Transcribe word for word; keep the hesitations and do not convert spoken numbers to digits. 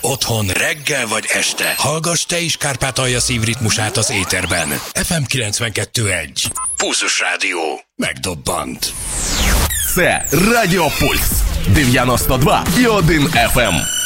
otthon, reggel vagy este. Hallgass te is Kárpátalja szívritmusát az éterben. ef em kilencvenkettő egy. Pulzus Rádió. Megdobbant. Це Радіо Пульс дев'яносто два і один еф ем.